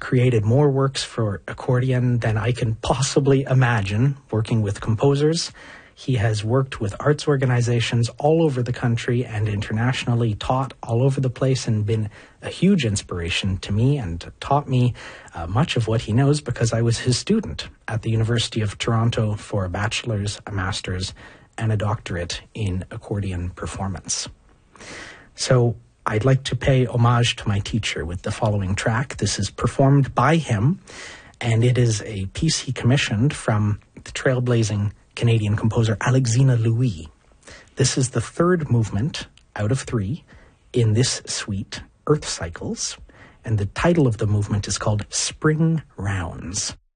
created more works for accordion than I can possibly imagine working with composers. He has worked with arts organizations all over the country and internationally, taught all over the place, and been a huge inspiration to me and taught me much of what he knows because I was his student at the University of Toronto for a bachelor's, a master's, and a doctorate in accordion performance. So I'd like to pay homage to my teacher with the following track. This is performed by him, and it is a piece he commissioned from the trailblazing Canadian composer Alexina Louis. This is the third movement out of 3 in this suite, Earth Cycles, and the title of the movement is called Spring Rounds.